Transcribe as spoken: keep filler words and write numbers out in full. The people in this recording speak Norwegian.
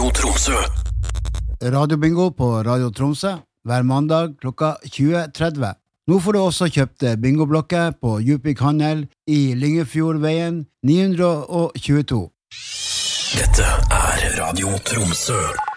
Radio Tromsø. Radiobingo på Radio Tromsø hver mandag klokka tjue tretti. Nå får du også kjøpt bingoblokker på Djupvik Handel i Lyngefjordveien ni hundre tjueto. Dette er Radio Tromsø.